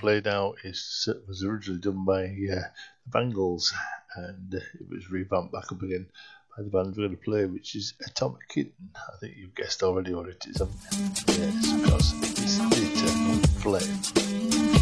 play now was originally done by the Bangles, and it was revamped back up again by the band we're going to play, which is Atomic Kitten. I think you've guessed already what it is, haven't you? Yes, of course, it's The Eternal Flame.